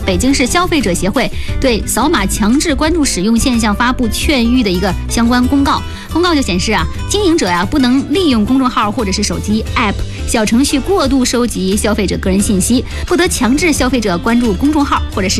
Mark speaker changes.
Speaker 1: 北京市消费者协会对扫码强制关注使用现象发布劝喻的一个相关公告。公告就显示经营者不能利用公众号或者是手机 App 小程序过度收集消费者个人信息，不得强制消费者关注公众号或者是